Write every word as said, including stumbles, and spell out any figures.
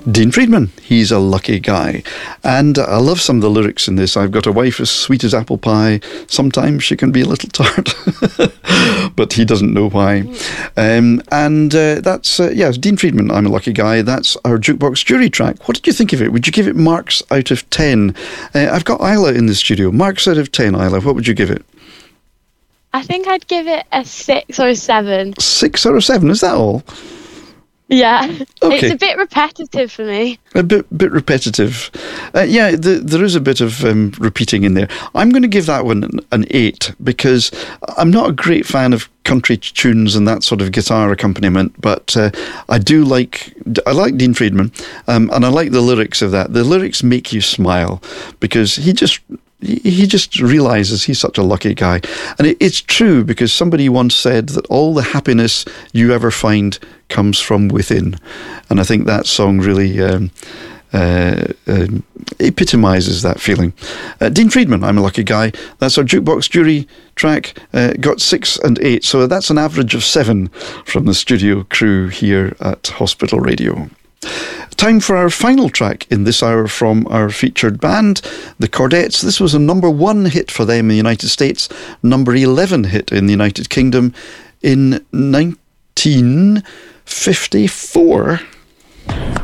Dean Friedman, he's a lucky guy. And I love some of the lyrics in this. I've got a wife as sweet as apple pie. Sometimes she can be a little tart. But he doesn't know why. Um, and uh, that's, uh, yeah, Dean Friedman, I'm a lucky guy. That's our Jukebox Jury track. What did you think of it? Would you give it marks out of ten? Uh, I've got Isla in the studio. Marks out of ten, Isla. What would you give it? I think I'd give it a six or a seven. Six or a seven, is that all? Yeah, okay. It's a bit repetitive for me. A bit bit repetitive. Uh, yeah, the, there is a bit of um, repeating in there. I'm going to give that one an, an eight because I'm not a great fan of country tunes and that sort of guitar accompaniment, but uh, I do like, I like Dean Friedman, um, and I like the lyrics of that. The lyrics make you smile because he just... he just realises he's such a lucky guy. And it, it's true, because somebody once said that all the happiness you ever find comes from within. And I think that song really um, uh, uh, epitomises that feeling. Uh, Dean Friedman, I'm a lucky guy. That's our Jukebox Jury track. Uh, got six and eight. So that's an average of seven from the studio crew here at Hospital Radio. Time for our final track in this hour from our featured band, the Chordettes. This was a number one hit for them in the United States, number eleven hit in the United Kingdom in nineteen fifty-four.